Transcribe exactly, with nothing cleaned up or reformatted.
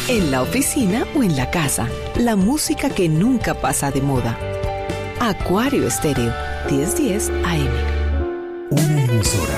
en la oficina o en la casa. La música que nunca pasa de moda. Acuario Estéreo, diez diez A M. Una emisora